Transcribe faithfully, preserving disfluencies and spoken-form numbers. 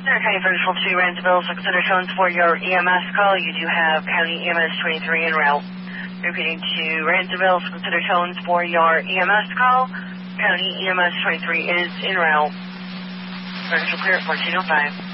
County Virtual to Ransomville, so consider tones for your E M S call. You do have County E M S twenty-three en route. Repeating to Ransomville, so consider tones for your E M S call. County E M S twenty-three is en route. Virtual clear at fourteen oh five.